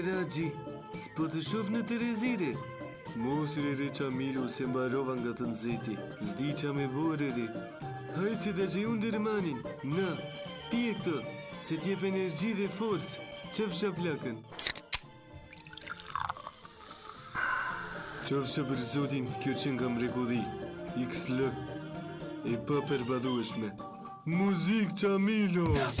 Ragji, s'po të shoh në Terezire. Mos re Qamilu se mbarova nga të nxehti. S'di qa me bore re. Hajtë se da që unë dërmanin. Na, pije këtë, se t'jep energji dhe forcë. Qëfsha plakën. Qofsha për zotin, kjo që nga mrekulli. XL. E pa përbadueshme. Muzik Qamilo!